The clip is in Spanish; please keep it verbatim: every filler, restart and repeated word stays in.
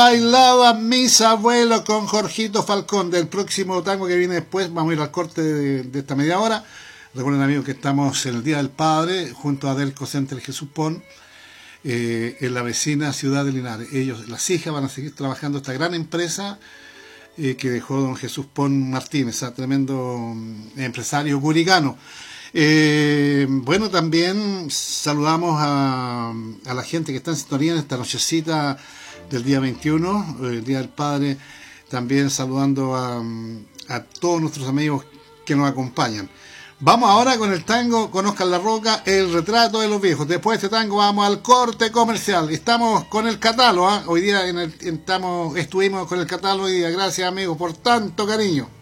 Bailaban mis abuelos con Jorgito Falcón. Del próximo tango que viene después, vamos a ir al corte de, de esta media hora. Recuerden, amigos, que estamos en el Día del Padre junto a Delco Center Jesús Pon, eh, en la vecina ciudad de Linares. Ellos, las hijas, van a seguir trabajando esta gran empresa eh, que dejó don Jesús Pon Martínez, a tremendo empresario curicano. Eh, bueno, también saludamos a, a la gente que está en sintonía en esta nochecita del día veintiuno, el Día del Padre. También saludando a, a todos nuestros amigos que nos acompañan. Vamos ahora con el tango, con Oscar La Roca, El Retrato de los Viejos. Después de este tango vamos al corte comercial. Estamos con el catálogo, ¿eh? Hoy día en el, estamos, estuvimos con el catálogo hoy día. Gracias, amigos, por tanto cariño.